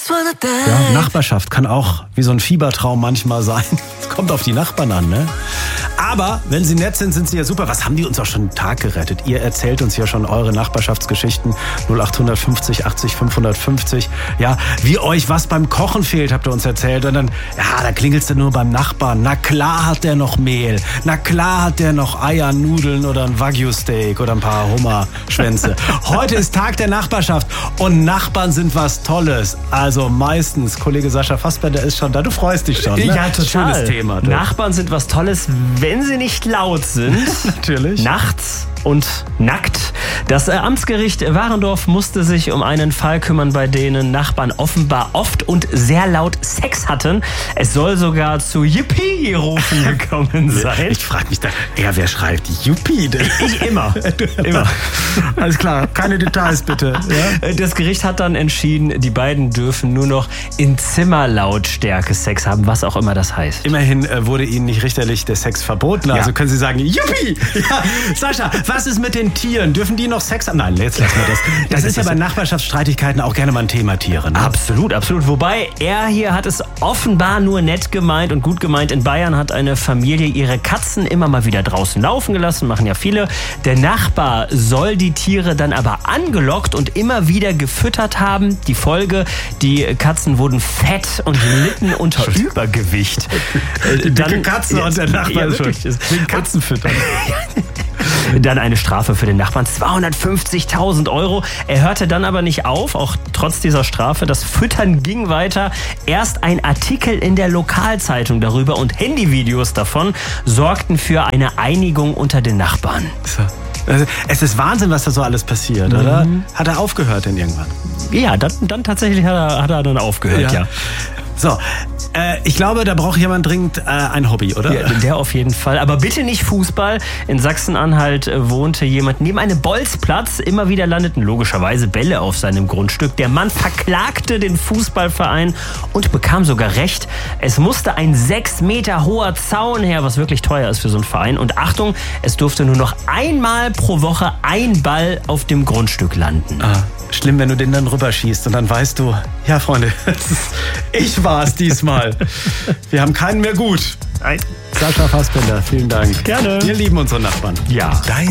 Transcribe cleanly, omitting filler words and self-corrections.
Ja, Nachbarschaft kann auch wie so ein Fiebertraum manchmal sein. Es kommt auf die Nachbarn an, ne? Aber wenn sie nett sind, sind sie ja super. Was haben die uns auch schon einen Tag gerettet? Ihr erzählt uns ja schon eure Nachbarschaftsgeschichten. 0850 80 550. Ja, wie euch was beim Kochen fehlt, habt ihr uns erzählt. Und dann, ja, da klingelst du nur beim Nachbarn. Na klar hat der noch Mehl. Na klar hat der noch Eier, Nudeln oder ein Wagyu-Steak oder ein paar Hummerschwänze. Heute ist Tag der Nachbarschaft und Nachbarn sind was Tolles. Also meistens, Kollege Sascha Fassbender ist schon da. Du freust dich schon, ne? Ja, total. Schönes Thema. Du. Nachbarn sind was Tolles, wenn sie nicht laut sind. Natürlich. Nachts und nackt. Das Amtsgericht Warendorf musste sich um einen Fall kümmern, bei denen Nachbarn offenbar oft und sehr laut Sex hatten. Es soll sogar zu Yippie-Rufen gekommen sein. Ich frage mich da, wer schreibt Yuppie denn? Ich immer. Immer. Alles klar, keine Details bitte. Ja? Das Gericht hat dann entschieden, die beiden dürfen nur noch in Zimmerlautstärke Sex haben, was auch immer das heißt. Immerhin wurde ihnen nicht richterlich der Sex verboten. Also können sie sagen, Yuppie! Ja, Sascha, was ist mit den Tieren? Dürfen die noch Sex haben? Nein, jetzt lassen wir das. Das ist ja bei Nachbarschaftsstreitigkeiten auch gerne mal ein Thema, Tiere. Ne? Absolut, absolut. Wobei, er hier hat es offenbar nur nett gemeint und gut gemeint. In Bayern hat eine Familie ihre Katzen immer mal wieder draußen laufen gelassen, machen ja viele. Der Nachbar soll die Tiere dann aber angelockt und immer wieder gefüttert haben. Die Folge, die Katzen wurden fett und litten unter Übergewicht. Die dicke Katze und der Nachbar den Katzenfüttern. Dann eine Strafe für den Nachbarn, 250.000 €. Er hörte dann aber nicht auf, auch trotz dieser Strafe. Das Füttern ging weiter. Erst ein Artikel in der Lokalzeitung darüber und Handyvideos davon sorgten für eine Einigung unter den Nachbarn. So. Also, es ist Wahnsinn, was da so alles passiert, oder? Hat er aufgehört denn irgendwann? Ja, dann tatsächlich hat er dann aufgehört, ja. So, ich glaube, da braucht jemand dringend ein Hobby, oder? Ja, der auf jeden Fall. Aber bitte nicht Fußball. In Sachsen-Anhalt wohnte jemand neben einem Bolzplatz. Immer wieder landeten logischerweise Bälle auf seinem Grundstück. Der Mann verklagte den Fußballverein und bekam sogar Recht. Es musste ein 6 Meter hoher Zaun her, was wirklich teuer ist für so einen Verein. Und Achtung, es durfte nur noch einmal pro Woche ein Ball auf dem Grundstück landen. Schlimm, wenn du den dann rüberschießt und dann weißt du, ja Freunde, ich war es diesmal. Wir haben keinen mehr gut. Sascha Fassbender, vielen Dank. Gerne. Wir lieben unsere Nachbarn. Ja.